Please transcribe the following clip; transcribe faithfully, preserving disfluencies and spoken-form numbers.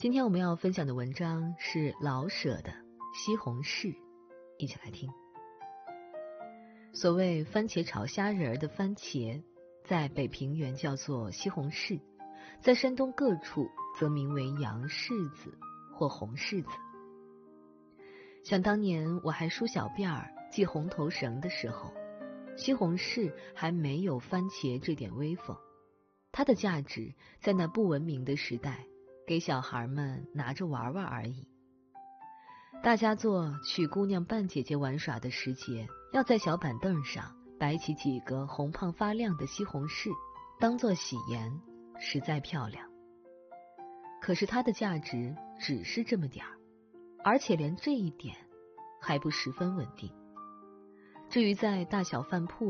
今天我们要分享的文章是老舍的《西红柿》，一起来听。所谓番茄炒虾仁的番茄，在北平原叫做西红柿，在山东各处则名为洋柿子或红柿子。想当年我还梳小辫儿系红头绳的时候，西红柿还没有番茄这点威风，它的价值在那不文明的时代给小孩们拿着玩玩而已。大家做娶姑娘扮姐姐玩耍的时节，要在小板凳上摆起几个红胖发亮的西红柿，当作喜筵，实在漂亮。可是它的价值只是这么点儿，而且连这一点还不十分稳定。至于在大小饭铺